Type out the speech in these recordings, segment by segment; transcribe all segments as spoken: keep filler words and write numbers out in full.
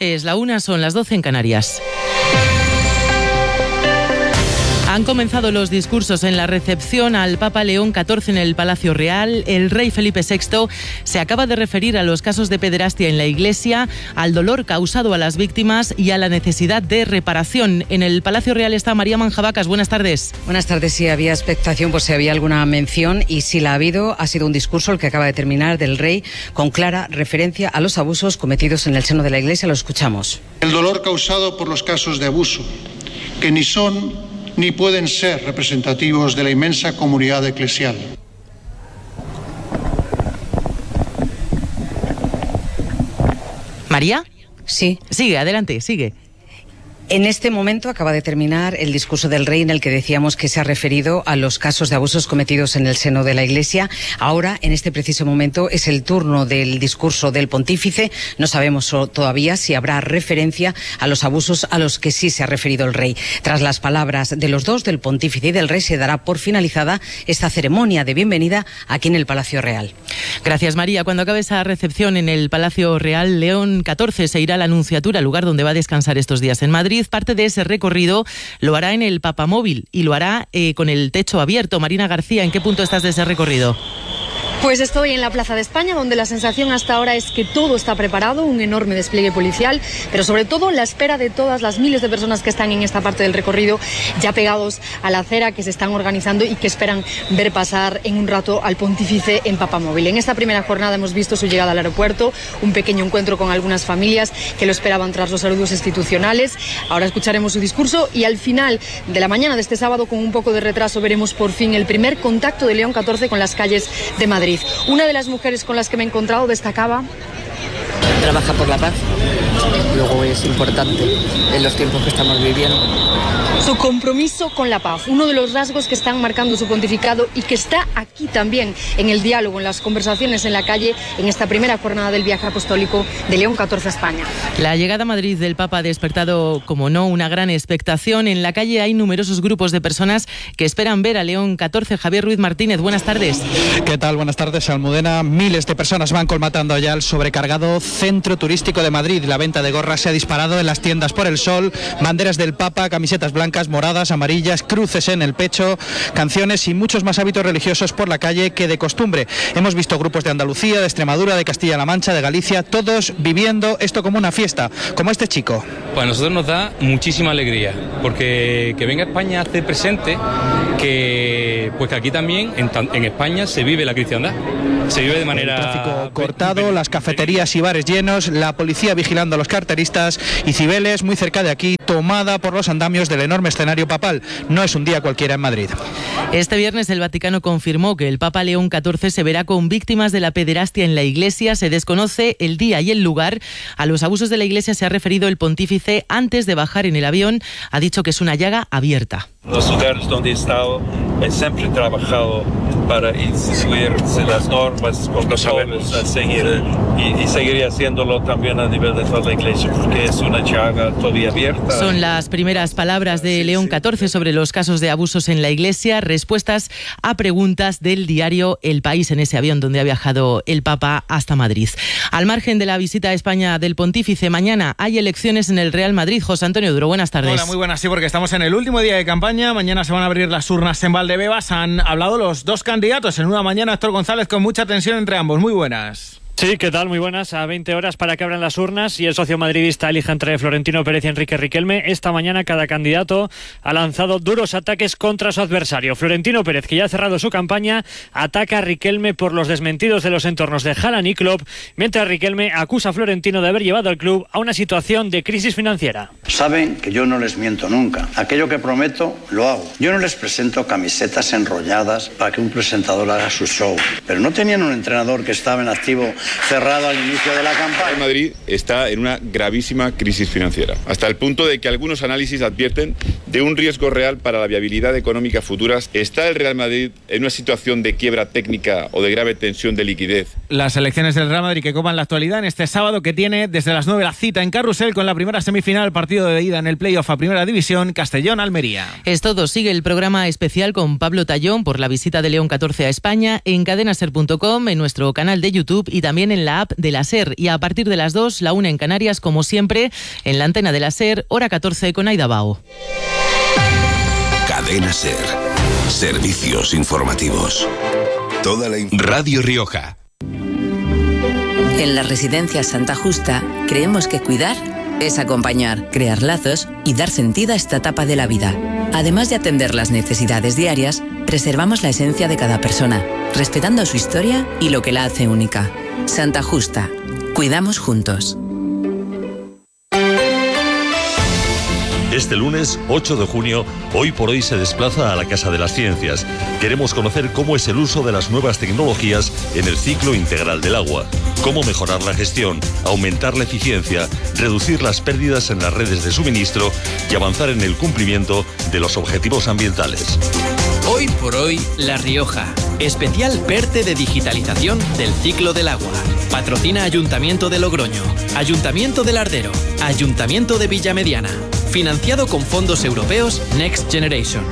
Es la una, son las doce en Canarias. Han comenzado los discursos en la recepción al Papa León catorce en el Palacio Real. El rey Felipe sexto se acaba de referir a los casos de pederastia en la Iglesia, al dolor causado a las víctimas y a la necesidad de reparación. En el Palacio Real está María Manjabacas. Buenas tardes. Buenas tardes. Si había expectación, pues si había alguna mención, y si la ha habido, ha sido un discurso el que acaba de terminar del rey con clara referencia a los abusos cometidos en el seno de la Iglesia. Lo escuchamos. El dolor causado por los casos de abuso, que ni son ni pueden ser representativos de la inmensa comunidad eclesial. ¿María? Sí. Sigue, adelante, sigue. En este momento acaba de terminar el discurso del rey en el que decíamos que se ha referido a los casos de abusos cometidos en el seno de la Iglesia. Ahora, en este preciso momento, es el turno del discurso del pontífice. No sabemos todavía si habrá referencia a los abusos a los que sí se ha referido el rey. Tras las palabras de los dos, del pontífice y del rey, se dará por finalizada esta ceremonia de bienvenida aquí en el Palacio Real. Gracias, María. Cuando acabe esa recepción en el Palacio Real, León catorce se irá a la Anunciatura, lugar donde va a descansar estos días en Madrid. Parte de ese recorrido lo hará en el Papamóvil y lo hará eh, con el techo abierto. Marina García, ¿en qué punto estás de ese recorrido? Pues estoy en la Plaza de España, donde la sensación hasta ahora es que todo está preparado, un enorme despliegue policial, pero sobre todo la espera de todas las miles de personas que están en esta parte del recorrido, ya pegados a la acera, que se están organizando y que esperan ver pasar en un rato al pontífice en Papamóvil. En esta primera jornada hemos visto su llegada al aeropuerto, un pequeño encuentro con algunas familias que lo esperaban tras los saludos institucionales. Ahora escucharemos su discurso y al final de la mañana de este sábado, con un poco de retraso, veremos por fin el primer contacto de León catorce con las calles de Madrid. Una de las mujeres con las que me he encontrado destacaba: trabaja por la paz, luego es importante en los tiempos que estamos viviendo. Su compromiso con la paz, uno de los rasgos que están marcando su pontificado y que está aquí también en el diálogo, en las conversaciones en la calle, en esta primera jornada del viaje apostólico de León catorce a España. La llegada a Madrid del Papa ha despertado, como no, una gran expectación. En la calle hay numerosos grupos de personas que esperan ver a León catorce. Javier Ruiz Martínez, buenas tardes. ¿Qué tal? Buenas tardes, Almudena. Miles de personas van colmatando ya el sobrecargado centro turístico de Madrid. La venta de gorras se ha disparado en las tiendas por el sol, banderas del Papa, camisetas blancas, moradas, amarillas, cruces en el pecho, canciones y muchos más hábitos religiosos por la calle que de costumbre. Hemos visto grupos de Andalucía, de Extremadura, de Castilla-La Mancha, de Galicia, todos viviendo esto como una fiesta, como este chico. Pues a nosotros nos da muchísima alegría, porque que venga a España hace presente que, pues que aquí también, en, en España, se vive la cristiandad. Se vive de manera... El tráfico cortado, las cafeterías y bares llenos, la policía vigilando a los carteristas y Cibeles, muy cerca de aquí, tomada por los andamios del enorme escenario papal. No es un día cualquiera en Madrid. Este viernes el Vaticano confirmó que el Papa León catorce se verá con víctimas de la pederastia en la Iglesia. Se desconoce el día y el lugar. A los abusos de la Iglesia se ha referido el pontífice antes de bajar en el avión. Ha dicho que es una llaga abierta. Los lugares donde he estado, he siempre trabajado para instituir las normas, protocolos a seguir, y, y seguiré haciéndolo también a nivel de toda la Iglesia, porque es una llaga todavía abierta. Son las primeras palabras de León catorce sobre los casos de abusos en la Iglesia, respuestas a preguntas del diario El País en ese avión donde ha viajado el Papa hasta Madrid. Al margen de la visita a España del pontífice, mañana hay elecciones en el Real Madrid. José Antonio Duro, buenas tardes. Hola, muy buenas, sí, porque estamos en el último día de campaña. Mañana se van a abrir las urnas en Valdebebas. Han hablado los dos candidatos en una mañana. Héctor González, con mucha tensión entre ambos. Muy buenas. Sí, ¿qué tal? Muy buenas. A veinte horas para que abran las urnas y el socio madridista elija entre Florentino Pérez y Enrique Riquelme. Esta mañana cada candidato ha lanzado duros ataques contra su adversario. Florentino Pérez, que ya ha cerrado su campaña, ataca a Riquelme por los desmentidos de los entornos de Haaland y Klopp, mientras Riquelme acusa a Florentino de haber llevado al club a una situación de crisis financiera. Saben que yo no les miento nunca. Aquello que prometo, lo hago. Yo no les presento camisetas enrolladas para que un presentador haga su show. Pero no tenían un entrenador que estaba en activo cerrado al inicio de la campaña. Madrid está en una gravísima crisis financiera, hasta el punto de que algunos análisis advierten de un riesgo real para la viabilidad económica futura. ¿Está el Real Madrid en una situación de quiebra técnica o de grave tensión de liquidez? Las elecciones del Real Madrid que copan la actualidad en este sábado, que tiene desde las nueve la cita en Carrusel con la primera semifinal, partido de ida en el playoff a Primera División, Castellón-Almería. Es todo. Sigue el programa especial con Pablo Tallón por la visita de León catorce a España en cadena ser punto com, en nuestro canal de YouTube y también en la app de la SER. Y a partir de las dos, la una en Canarias, como siempre, en la antena de la SER, hora catorce con Aida Bao. Cadena SER. Servicios informativos. Toda la Radio Rioja. En la Residencia Santa Justa creemos que cuidar es acompañar, crear lazos y dar sentido a esta etapa de la vida. Además de atender las necesidades diarias, preservamos la esencia de cada persona, respetando su historia y lo que la hace única. Santa Justa. Cuidamos juntos. Este lunes, ocho de junio, Hoy por Hoy se desplaza a la Casa de las Ciencias. Queremos conocer cómo es el uso de las nuevas tecnologías en el ciclo integral del agua, cómo mejorar la gestión, aumentar la eficiencia, reducir las pérdidas en las redes de suministro y avanzar en el cumplimiento de los objetivos ambientales. Hoy por Hoy, La Rioja. Especial PERTE de digitalización del ciclo del agua. Patrocina Ayuntamiento de Logroño, Ayuntamiento de Lardero, Ayuntamiento de Villamediana. Financiado con fondos europeos Next Generation.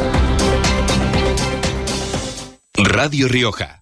Radio Rioja.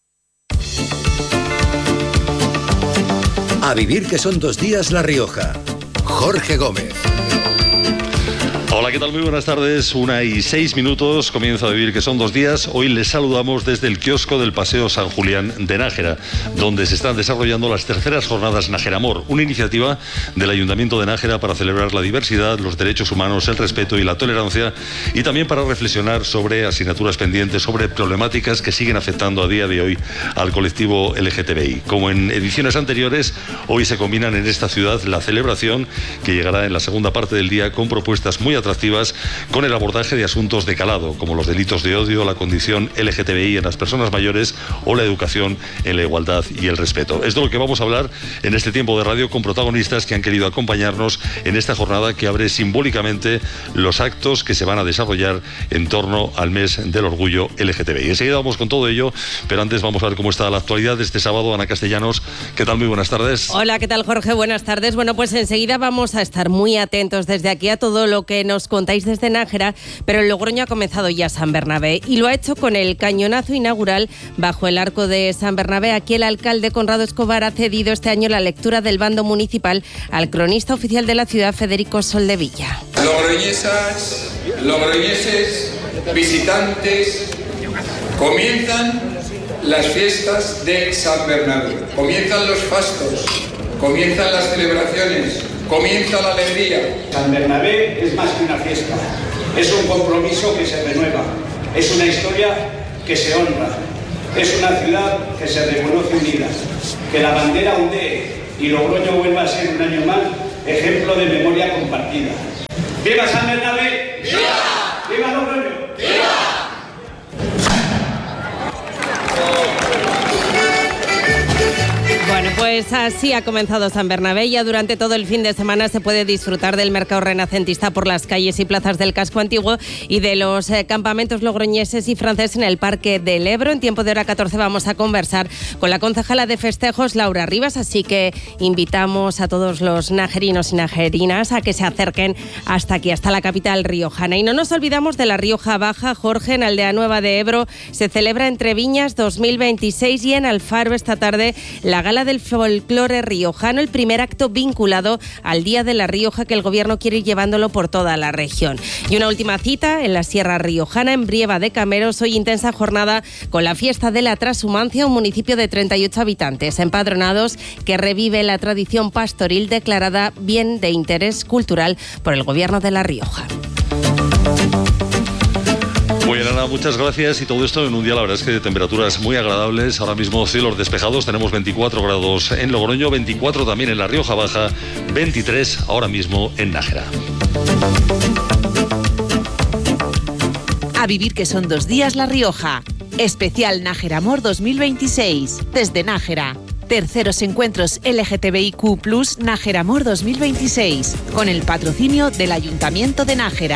A vivir que son dos días La Rioja. Jorge Gómez. Hola, ¿qué tal? Muy buenas tardes. Una y seis minutos. Comienza a vivir que son dos días. Hoy les saludamos desde el kiosco del Paseo San Julián de Nájera, donde se están desarrollando las terceras jornadas Nájera Amor, una iniciativa del Ayuntamiento de Nájera para celebrar la diversidad, los derechos humanos, el respeto y la tolerancia, y también para reflexionar sobre asignaturas pendientes, sobre problemáticas que siguen afectando a día de hoy al colectivo L G T B I. Como en ediciones anteriores, hoy se combinan en esta ciudad la celebración, que llegará en la segunda parte del día, con propuestas muy atractivas con el abordaje de asuntos de calado, como los delitos de odio, la condición L G T B I en las personas mayores o la educación en la igualdad y el respeto. Es de lo que vamos a hablar en este tiempo de radio con protagonistas que han querido acompañarnos en esta jornada que abre simbólicamente los actos que se van a desarrollar en torno al mes del orgullo L G T B I. Enseguida vamos con todo ello, pero antes vamos a ver cómo está la actualidad de este sábado. Ana Castellanos, ¿qué tal? Muy buenas tardes. Hola, ¿qué tal, Jorge? Buenas tardes. Bueno, pues enseguida vamos a estar muy atentos desde aquí a todo lo que nos contáis desde Nájera, pero en Logroño ha comenzado ya San Bernabé y lo ha hecho con el cañonazo inaugural bajo el arco de San Bernabé. Aquí el alcalde Conrado Escobar ha cedido este año la lectura del bando municipal al cronista oficial de la ciudad, Federico Soldevilla. Logroñesas, logroñeses, visitantes, comienzan las fiestas de San Bernabé, comienzan los fastos, comienzan las celebraciones, comienza la alegría. San Bernabé es más que una fiesta, es un compromiso que se renueva, es una historia que se honra, es una ciudad que se reconoce unida, que la bandera ondee y Logroño vuelva a ser un año más ejemplo de memoria compartida. ¡Viva San Bernabé! ¡Viva! ¡Viva Logroño! ¡Viva! Bueno, pues así ha comenzado San Bernabé. Ya durante todo el fin de semana se puede disfrutar del mercado renacentista por las calles y plazas del casco antiguo y de los eh, campamentos logroñeses y franceses en el Parque del Ebro. En tiempo de hora catorce vamos a conversar con la concejala de festejos, Laura Rivas, así que invitamos a todos los najerinos y najerinas a que se acerquen hasta aquí, hasta la capital riojana. Y no nos olvidamos de la Rioja Baja, Jorge. En Aldea Nueva de Ebro se celebra Entre Viñas dos mil veintiséis y en Alfaro esta tarde la gala del folclore riojano, el primer acto vinculado al Día de la Rioja, que el gobierno quiere ir llevándolo por toda la región. Y una última cita en la Sierra Riojana, en Brieva de Cameros, hoy intensa jornada con la fiesta de la Trashumancia, un municipio de treinta y ocho habitantes empadronados que revive la tradición pastoril declarada bien de interés cultural por el gobierno de La Rioja. Muy bien, Ana, muchas gracias. Y todo esto en un día, la verdad es que de temperaturas muy agradables. Ahora mismo cielos despejados, tenemos veinticuatro grados en Logroño, veinticuatro también en la Rioja Baja, veintitrés ahora mismo en Nájera. A vivir que son dos días La Rioja. Especial Nájera Amor dos mil veintiséis. Desde Nájera. Terceros encuentros L G T B I Q plus Nájera Amor dos mil veintiséis. Con el patrocinio del Ayuntamiento de Nájera.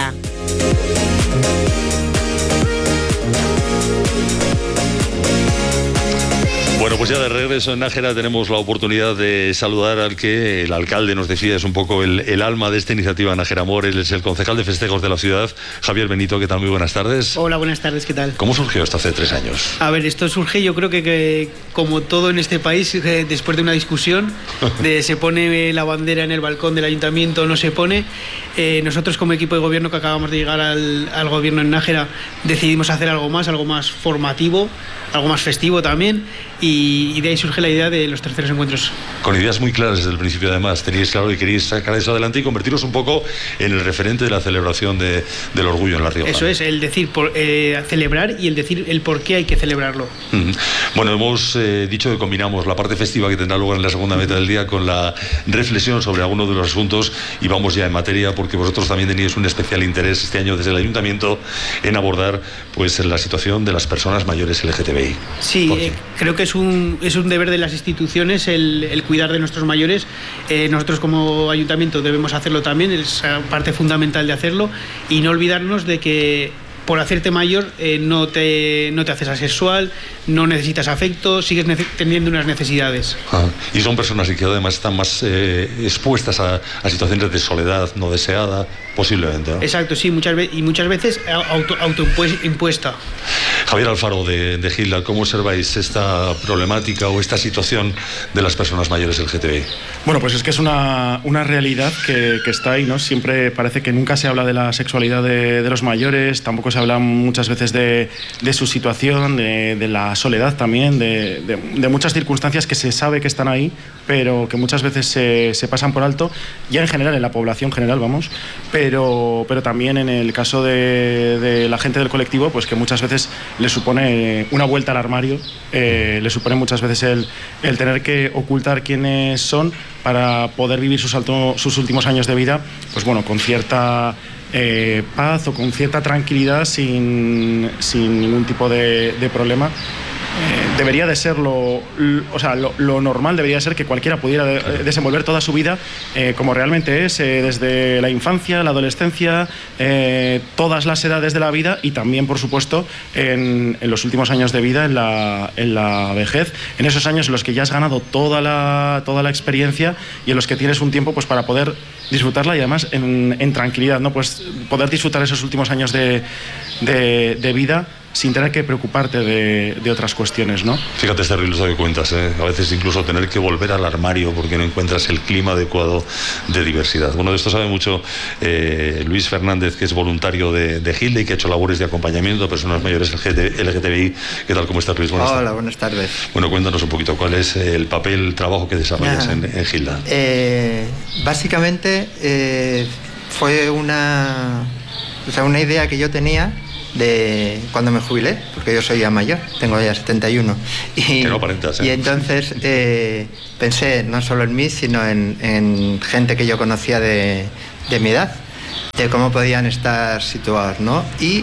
Bueno, pues ya de regreso en Nájera tenemos la oportunidad de saludar al que el alcalde nos decía es un poco el, el alma de esta iniciativa Nájera Amor. Él es el concejal de festejos de la ciudad, Javier Benito. ¿Qué tal? Muy buenas tardes. Hola, buenas tardes, ¿qué tal? ¿Cómo surgió esto hace tres años? A ver, esto surge yo creo que, que como todo en este país, eh, después de una discusión, de se pone la bandera en el balcón del ayuntamiento, no se pone. Eh, nosotros como equipo de gobierno que acabamos de llegar al, al gobierno en Nájera decidimos hacer algo más, algo más formativo, algo más festivo también, y, y de ahí surge la idea de los terceros encuentros. Con ideas muy claras desde el principio, además. Teníais claro que queríais sacar eso adelante y convertiros un poco en el referente de la celebración de, del orgullo en La Rioja. Eso es, el decir, por, eh, celebrar y el decir el por qué hay que celebrarlo. Mm. Bueno, hemos eh, dicho que combinamos la parte festiva que tendrá lugar en la segunda mitad del día con la reflexión sobre algunos de los asuntos, y vamos ya en materia, porque vosotros también teníais un especial interés este año desde el ayuntamiento en abordar pues la situación de las personas mayores L G T B I. Sí, eh, creo que es un, es un deber de las instituciones el, el cuidar de nuestros mayores. Eh, nosotros como ayuntamiento debemos hacerlo también, es parte fundamental de hacerlo, y no olvidarnos de que por hacerte mayor eh, no, te, no te haces asexual, no necesitas afecto, sigues nece- teniendo unas necesidades. Ah, y son personas que además están más eh, expuestas a, a situaciones de soledad no deseada, posiblemente, ¿no? Exacto, sí, muchas ve- y muchas veces auto, autoimpuesta. Javier Alfaro de, de Gilda, ¿cómo observáis esta problemática o esta situación de las personas mayores L G T B I? Bueno, pues es que es una, una realidad que, que está ahí, ¿no? Siempre parece que nunca se habla de la sexualidad de, de los mayores, tampoco se habla muchas veces de, de su situación, de, de la soledad también, de, de, de muchas circunstancias que se sabe que están ahí, pero que muchas veces se, se pasan por alto, ya en general, en la población general, vamos, pero, pero también en el caso de, de la gente del colectivo, pues que muchas veces le supone una vuelta al armario, eh, le supone muchas veces el, el tener que ocultar quiénes son para poder vivir sus, alto, sus últimos años de vida, pues bueno, con cierta eh, paz o con cierta tranquilidad, sin, sin ningún tipo de, de problema. Eh, debería de ser lo, lo, o sea, lo, lo normal debería ser que cualquiera pudiera de, desenvolver toda su vida eh, como realmente es, eh, desde la infancia, la adolescencia, eh, todas las edades de la vida, y también, por supuesto, en, en los últimos años de vida, en la, en la vejez, en esos años en los que ya has ganado toda la, toda la experiencia y en los que tienes un tiempo pues para poder disfrutarla, y además en, en tranquilidad, ¿no? Pues poder disfrutar esos últimos años de, de, de vida sin tener que preocuparte de, de otras cuestiones, ¿no? Fíjate este riesgo que cuentas, ¿eh? A veces incluso tener que volver al armario porque no encuentras el clima adecuado de diversidad. Bueno, de esto sabe mucho eh, Luis Fernández, que es voluntario de, de Gilda y que ha hecho labores de acompañamiento a personas mayores L G T B I. ¿Qué tal? ¿Cómo estás, Luis? Buenas Hola, tardes. buenas tardes. Bueno, cuéntanos un poquito, ¿cuál es el papel, el trabajo que desarrollas en, en Gilda? Eh, básicamente eh, fue una, o sea, una idea que yo tenía de cuando me jubilé, porque yo soy ya mayor, tengo ya setenta y uno. Y, que no aparentas, ¿eh? Y entonces eh, pensé no solo en mí, sino en, en gente que yo conocía de, de mi edad, de cómo podían estar situados, ¿no? Y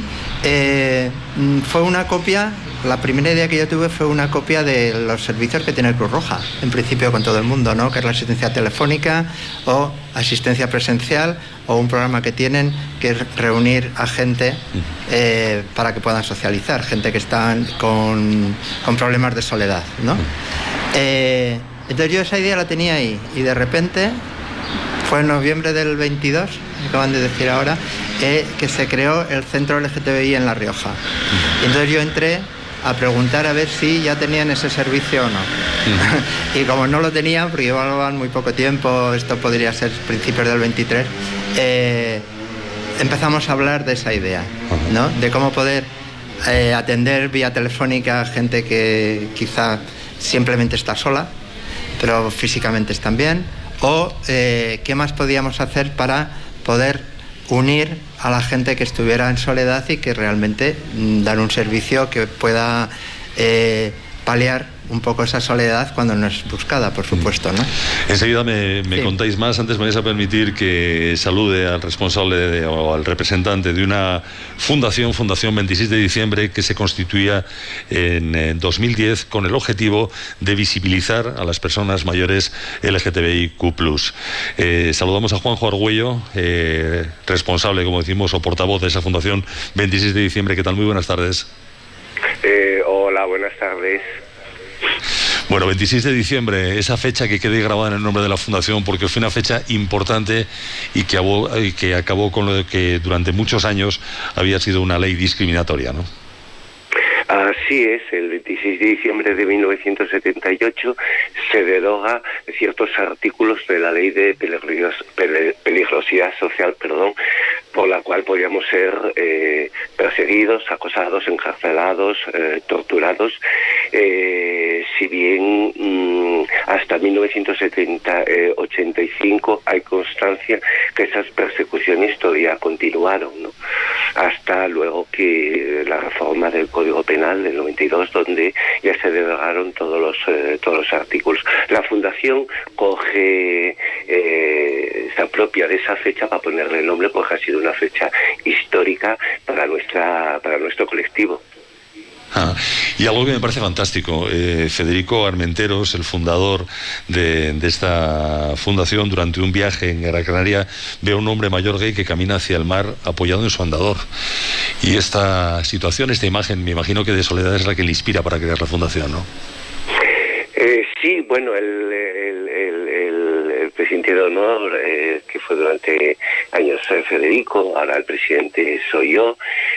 eh, fue una copia, la primera idea que yo tuve fue una copia de los servicios que tiene Cruz Roja, en principio con todo el mundo, ¿no? Que es la asistencia telefónica o asistencia presencial, o un programa que tienen que es reunir a gente eh, para que puedan socializar, gente que están con, con problemas de soledad, ¿no? Eh, entonces yo esa idea la tenía ahí, y de repente fue en noviembre del veintidós, me acaban de decir ahora, eh, que se creó el Centro L G T B I en La Rioja. Y entonces yo entré a preguntar a ver si ya tenían ese servicio o no. Uh-huh. Y como no lo tenían, porque llevaban muy poco tiempo, esto podría ser principios del veintitrés, eh, empezamos a hablar de esa idea, ¿no? De cómo poder eh, atender vía telefónica a gente que quizá simplemente está sola, pero físicamente están bien, o eh, qué más podíamos hacer para poder unir a la gente que estuviera en soledad y que realmente mm, dar un servicio que pueda eh, paliar un poco esa soledad cuando no es buscada, por supuesto, ¿no? Enseguida me, me sí. contáis más. Antes me vais a permitir que salude al responsable de, o al representante de una fundación, Fundación veintiséis de diciembre, que se constituía en, en dos mil diez con el objetivo de visibilizar a las personas mayores L G T B I Q plus. Eh, saludamos a Juanjo Argüello, eh, responsable, como decimos, o portavoz de esa Fundación veintiséis de diciembre. ¿Qué tal? Muy buenas tardes. Eh, hola, buenas tardes. Bueno, veintiséis de diciembre, esa fecha que quede grabada en el nombre de la Fundación, porque fue una fecha importante y que, y que acabó con lo que durante muchos años había sido una ley discriminatoria, ¿no? Así es, el veintiséis de diciembre de mil novecientos setenta y ocho se deroga ciertos artículos de la ley de peligros, peligrosidad social, perdón, por la cual podíamos ser eh, perseguidos, acosados, encarcelados, eh, torturados. Eh, si bien mmm, hasta mil novecientos ochenta y cinco hay constancia que esas persecuciones todavía continuaron, ¿no? Hasta luego que la reforma del Código Penal del noventa y dos, donde ya se derogaron todos los eh, todos los artículos. La Fundación coge, eh, se apropia de esa fecha para ponerle el nombre, porque ha sido una fecha histórica para nuestra para nuestro colectivo. Ah, y algo que me parece fantástico, eh, Federico Armenteros, el fundador de, de esta fundación, durante un viaje en Gran Canaria ve a un hombre mayor gay que camina hacia el mar apoyado en su andador. Y esta situación, esta imagen, me imagino que de soledad es la que le inspira para crear la fundación, ¿no? Eh, sí, bueno, el, el, el, el, el presidente de honor, eh, que fue durante años eh, Federico, ahora el presidente soy yo,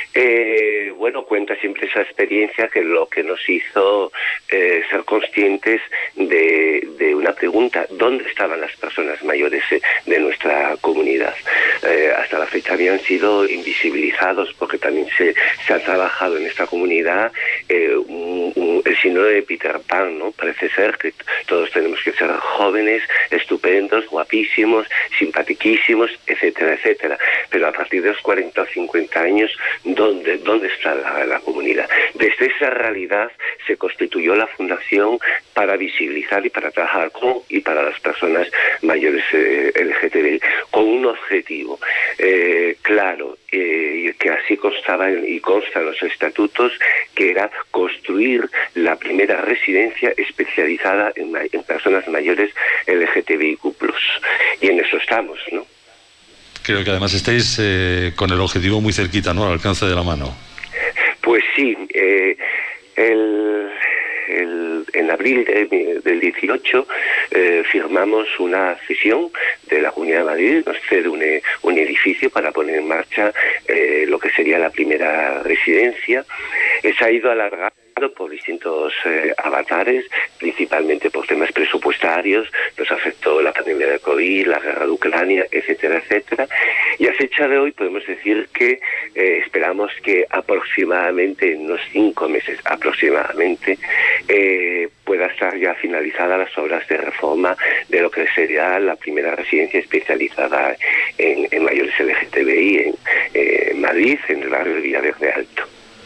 eh, bueno, cuenta siempre esa experiencia que lo que nos hizo eh, ser conscientes de, de una pregunta: ¿dónde estaban las personas mayores eh, de nuestra comunidad? Eh, hasta la fecha habían sido invisibilizados, porque también se, se ha trabajado en esta comunidad eh, un, un, el síndrome de Peter Pan, ¿no? Parece ser que todos tenemos que ser jóvenes, estupendos, guapísimos, simpatiquísimos, etcétera, etcétera. Pero a partir de los cuarenta o cincuenta años, ¿dónde, dónde está la, la comunidad? Desde esa realidad se constituyó la Fundación para visibilizar y para trabajar con y para las personas mayores eh, L G T B I, con un objetivo eh, claro, eh, que así constaba y consta en los estatutos, que era construir la primera residencia especializada en, en personas mayores L G T B I Q plus. Y en eso estamos, ¿no? Creo que además estáis eh, con el objetivo muy cerquita, ¿no? Al alcance de la mano. Pues sí, eh, el... El, en abril de, del dieciocho eh, firmamos una cesión de la Comunidad de Madrid, nos cede un, un edificio para poner en marcha eh, lo que sería la primera residencia. Se ha ido alargando por distintos eh, avatares, principalmente por temas presupuestarios. Nos afectó la pandemia de COVID, la guerra de Ucrania, etcétera, etcétera. Y a fecha de hoy podemos decir que eh, esperamos que aproximadamente en unos cinco meses aproximadamente eh, pueda estar ya finalizadas las obras de reforma de lo que sería la primera residencia especializada en, en mayores L G T B I en eh, Madrid, en el barrio de Villaverde Alto.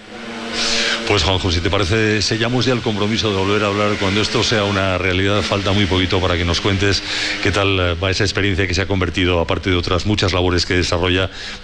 Pues Juanjo, si te parece, sellamos ya el compromiso de volver a hablar cuando esto sea una realidad. Falta muy poquito para que nos cuentes qué tal va esa experiencia que se ha convertido, aparte de otras muchas labores que desarrolla,